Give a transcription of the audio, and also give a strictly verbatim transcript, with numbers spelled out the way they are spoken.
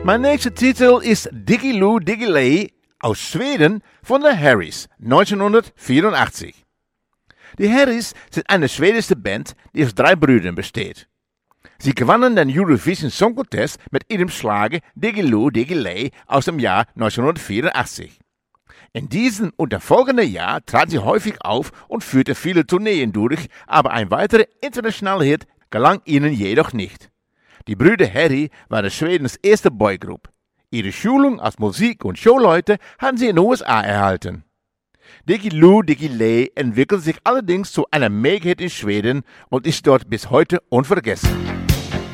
Mijn nächste Titel ist Diggiloo Diggiley aus Schweden von den Harrys, neunzehnhundertvierundachtzig. Die Harrys sind eine schwedische Band, die aus drei Brüdern besteht. Sie gewannen den Eurovision Song Contest mit ihrem Schlager Diggiloo Diggiley aus dem Jahr neunzehnhundertvierundachtzig. In diesem und dem folgenden Jahr trat sie häufig auf und führte viele Tourneen durch, aber ein weiterer internationaler Hit gelang ihnen jedoch nicht. Die Brüder Harry waren Schwedens erste Boygroup. Ihre Schulung als Musik- und Showleute hatten sie in den U S A erhalten. Diggiloo Diggiley entwickelte sich allerdings zu einem Mega-Hit in Schweden und ist dort bis heute unvergessen.